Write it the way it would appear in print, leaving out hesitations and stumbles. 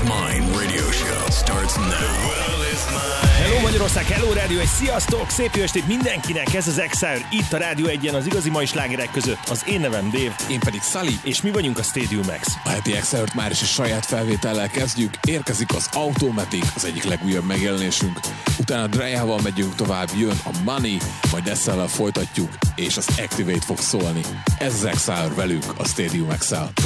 Mine radio show starts now. The world is mine. Hello Magyarország, hello rádió, egy sziasztok! Szép jó estét mindenkinek, ez az Exile, itt a Rádió 1-en az igazi mai slágerek között. Az én nevem Dave. Én pedig Sully. És mi vagyunk a Stadium X. A heti Exile-t már is a saját felvétellel kezdjük. Érkezik az Automatic, az egyik legújabb megjelenésünk. Utána Drejával megyünk tovább, jön a Money, majd Essellel folytatjuk, és az Activate fog szólni. Ez az Exile velünk, a Stadium Exile.